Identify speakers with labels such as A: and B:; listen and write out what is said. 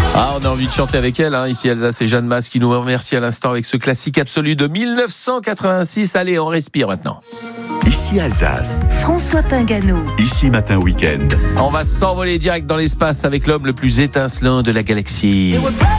A: Ah, on a envie de chanter avec elle, ici Alsace et Jeanne Masse qui nous remercie à l'instant avec ce classique absolu de 1986. Allez, on respire maintenant.
B: Ici Alsace.
C: François Pingano.
B: Ici Matin Week-end.
A: On va s'envoler direct dans l'espace avec l'homme le plus étincelant de la galaxie.